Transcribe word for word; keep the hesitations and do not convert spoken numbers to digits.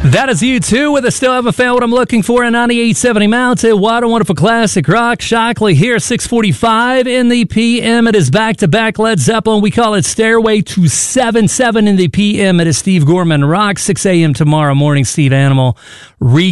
That is U two with I Still Haven't Found What I'm Looking For in ninety-eight seventy Mountain. What a wonderful classic rock. Shockley here, six forty-five in the P M. It is back-to-back Led Zeppelin. We call it Stairway to seven seven in the P M. It is Steve Gorman Rock, six a.m. tomorrow morning. Steve Animal re